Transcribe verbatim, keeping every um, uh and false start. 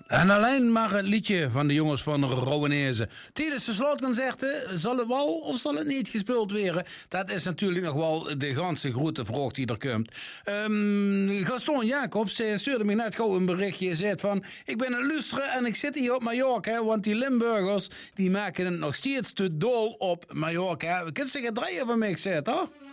En alleen maar het liedje van de jongens van Rowenezen. Tijdens de slotconcerten zal het wel of zal het niet gespeeld worden? Dat is natuurlijk nog wel de ganse grote vraag die er komt. Um, Gaston Jacobs stuurde me net gauw een berichtje. Hij zei van, ik ben aan het luisteren en ik zit hier op Mallorca. Want die Limburgers, die maken het nog steeds te dol op Mallorca. We kunnen zeggen draaien van mij gezegd, hoor.